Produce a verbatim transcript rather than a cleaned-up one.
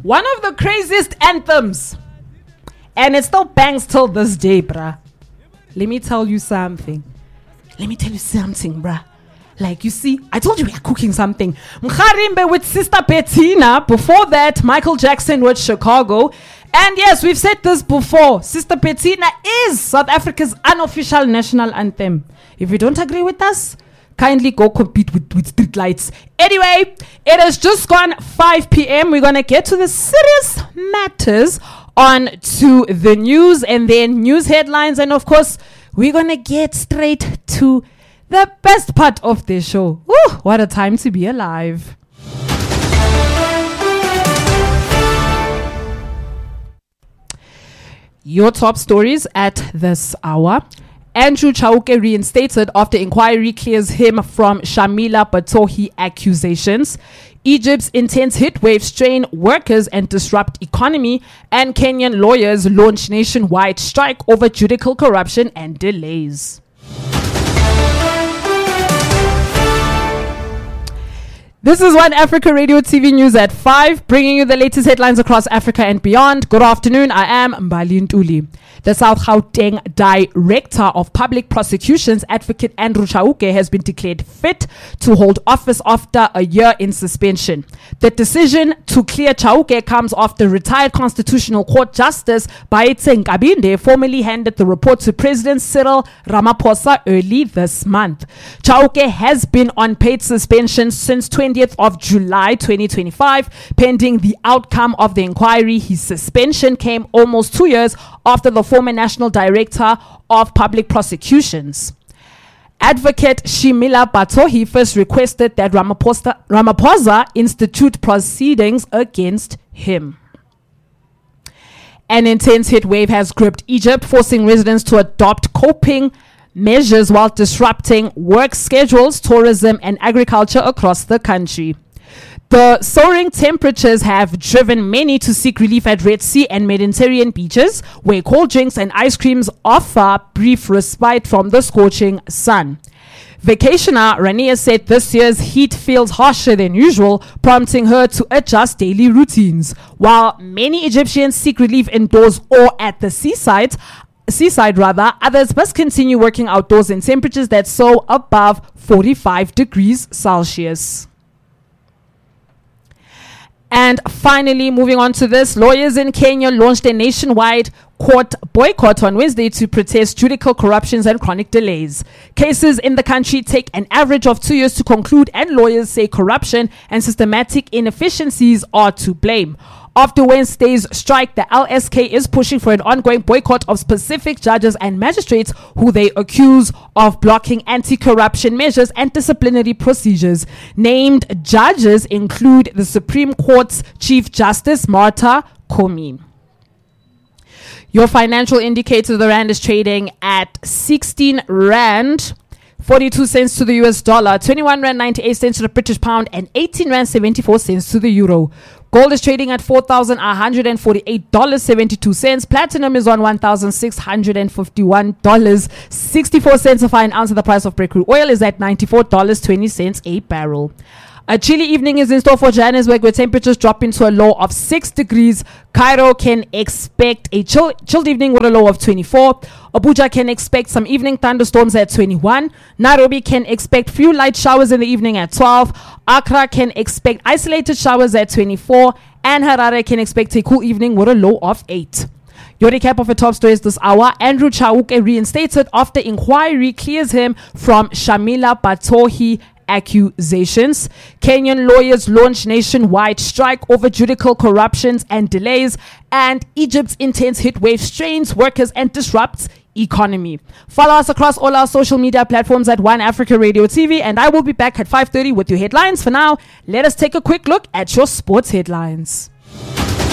One of the craziest anthems. And it still bangs till this day, bruh. Let me tell you something. Let me tell you something, bruh. Like, you see, I told you we are cooking something. Mkharimbe with Sister Bettina. Before that, Michael Jackson with Chicago. And yes, we've said this before. Sister Bettina is South Africa's unofficial national anthem. If you don't agree with us, kindly go compete with, with Street Lights. Anyway, it has just gone five p.m. We're going to get to the serious matters on to the news and then news headlines. And of course, we're going to get straight to the best part of the show. Woo, what a time to be alive. Your top stories at this hour. Andrew Chauke reinstated after inquiry clears him from Shamila Batohi accusations. Egypt's intense heat wave strain workers and disrupt economy, and Kenyan lawyers launch nationwide strike over judicial corruption and delays. This is One Africa Radio T V News at five, bringing you the latest headlines across Africa and beyond. Good afternoon, I am Mbali Ntuli. The South Gauteng Director of Public Prosecutions, Advocate Andrew Chauke, has been declared fit to hold office after a year in suspension. The decision to clear Chauke comes after retired Constitutional Court Justice Baetse Nkabinde formally handed the report to President Cyril Ramaphosa early this month. Chauke has been on paid suspension since twentieth of July twenty twenty-five, pending the outcome of the inquiry. His suspension came almost two years after the former National Director of Public Prosecutions, Advocate Shamila Batohi, first requested that Ramaphosa, Ramaphosa institute proceedings against him. An intense heat wave has gripped Egypt, forcing residents to adopt coping measures while disrupting work schedules, tourism, and agriculture across the country. The soaring temperatures have driven many to seek relief at Red Sea and Mediterranean beaches, where cold drinks and ice creams offer brief respite from the scorching sun. Vacationer Rania said this year's heat feels harsher than usual, prompting her to adjust daily routines. While many Egyptians seek relief indoors or at the seaside, seaside rather, others must continue working outdoors in temperatures that soar above forty-five degrees Celsius. And finally, moving on to this, lawyers in Kenya launched a nationwide court boycott on Wednesday to protest judicial corruptions and chronic delays. Cases in the country take an average of two years to conclude, and lawyers say corruption and systematic inefficiencies are to blame. After Wednesday's strike, the L S K is pushing for an ongoing boycott of specific judges and magistrates who they accuse of blocking anti-corruption measures and disciplinary procedures. Named judges include the Supreme Court's Chief Justice Martha Koome. Your financial indicator, the rand is trading at sixteen rand forty-two cents to the U S dollar, twenty-one rand ninety-eight cents to the British pound, and eighteen rand seventy-four cents to the euro. Gold is trading at four thousand one hundred forty-eight dollars and seventy-two cents. Platinum is on one thousand six hundred fifty-one dollars and sixty-four cents a fine ounce. The price of Brent crude oil is at ninety-four dollars and twenty cents a barrel. A chilly evening is in store for Johannesburg, where temperatures drop into a low of six degrees. Cairo can expect a chill, chilled evening with a low of twenty-four. Abuja can expect some evening thunderstorms at twenty-one. Nairobi can expect few light showers in the evening at twelve. Accra can expect isolated showers at twenty-four. And Harare can expect a cool evening with a low of eight. Your recap of the top stories this hour. Andrew Chauke reinstated after inquiry clears him from Shamila Batohi accusations. Kenyan lawyers launch nationwide strike over judicial corruptions and delays, and Egypt's intense heat wave strains workers and disrupts economy. Follow us across all our social media platforms at One Africa Radio T V, and I will be back at five thirty with your headlines. For now, let us take a quick look at your sports headlines.